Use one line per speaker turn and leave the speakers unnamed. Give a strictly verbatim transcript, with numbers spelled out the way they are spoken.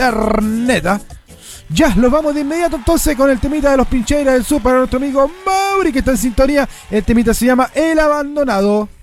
internet. ¿eh? Ya, los vamos de inmediato entonces con el temita de los Pincheiras del Sur para nuestro amigo Mauri que está en sintonía. El temita se llama El Abandonado.